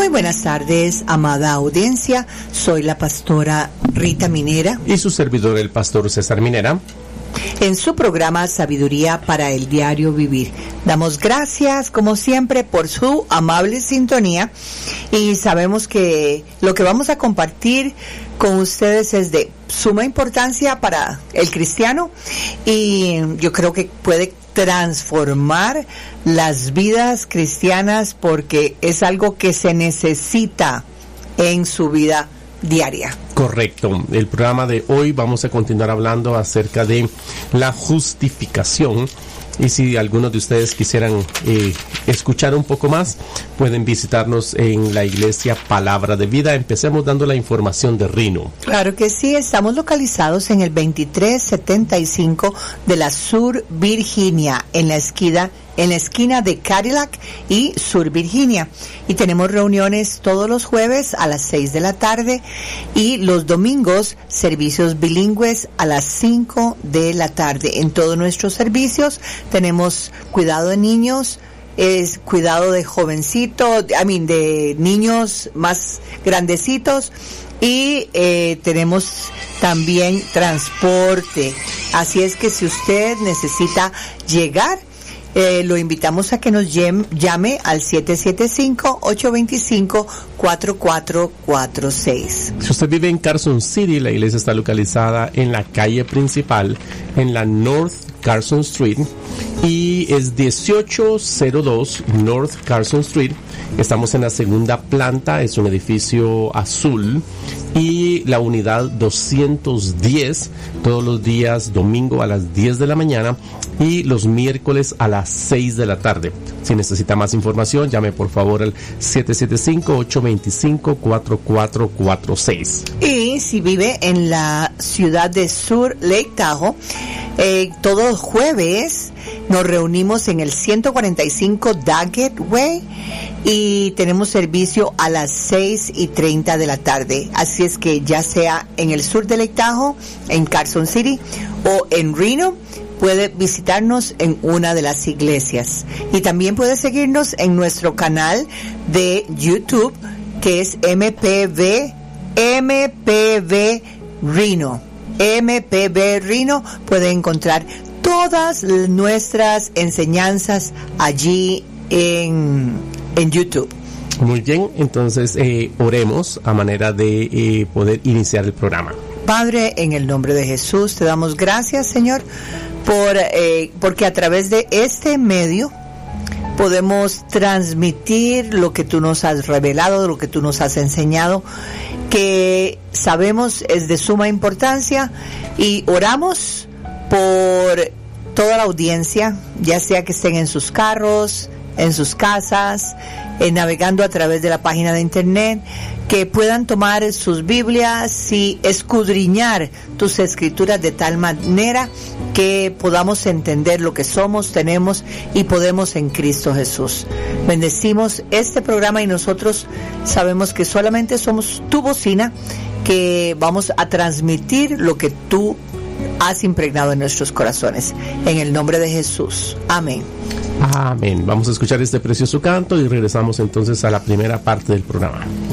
Muy buenas tardes, amada audiencia. Soy la pastora Rita Minera. Y su servidor, el pastor César Minera. En su programa Sabiduría para el Diario Vivir. Damos gracias, como siempre, por su amable sintonía. Y sabemos que lo que vamos a compartir con ustedes es de suma importancia para el cristiano. Y yo creo que puede transformar las vidas cristianas porque es algo que se necesita en su vida diaria. Correcto. El programa de hoy vamos a continuar hablando acerca de la justificación. Y si algunos de ustedes quisieran escuchar un poco más, pueden visitarnos en la iglesia Palabra de Vida. Empecemos dando la información de Reno. Claro que sí, estamos localizados en el 2375 de la Sur Virginia, en la esquina de Cadillac y Sur Virginia. Y tenemos reuniones todos los jueves a las 6 de la tarde y los domingos servicios bilingües a las 5 de la tarde. En todos nuestros servicios tenemos cuidado de niños, cuidado de jovencitos, de niños más grandecitos. Y tenemos también transporte. Así es que si usted necesita llegar, lo invitamos a que nos llame al 775-825-4446. Si usted vive en Carson City, la iglesia está localizada en la calle principal, en la North Carson Street, y es 1802 North Carson Street. Estamos en la segunda planta, es un edificio azul, y la unidad 210, todos los días domingo a las 10 de la mañana y los miércoles a las 6 de la tarde. Si necesita más información, llame por favor al 775-825-4446. Y si vive en la ciudad de Sur Lake Tahoe, todos los jueves nos reunimos en el 145 Daggett Way y tenemos servicio a las 6:30 de la tarde. Así es que ya sea en el sur de Lake Tahoe, en Carson City o en Reno, puede visitarnos en una de las iglesias. Y también puede seguirnos en nuestro canal de YouTube, que es MPV Reno. MPV Reno, puede encontrar todas nuestras enseñanzas allí en YouTube. Muy bien, entonces oremos a manera de poder iniciar el programa. Padre, en el nombre de Jesús, te damos gracias, Señor, porque a través de este medio podemos transmitir lo que tú nos has revelado, lo que tú nos has enseñado, que sabemos es de suma importancia, y oramos por toda la audiencia, ya sea que estén en sus carros, en sus casas, navegando a través de la página de internet, que puedan tomar sus Biblias y escudriñar tus escrituras de tal manera que podamos entender lo que somos, tenemos y podemos en Cristo Jesús. Bendecimos este programa y nosotros sabemos que solamente somos tu bocina, que vamos a transmitir lo que tú has impregnado en nuestros corazones. En el nombre de Jesús. Amén. Amén. Vamos a escuchar este precioso canto y regresamos entonces a la primera parte del programa.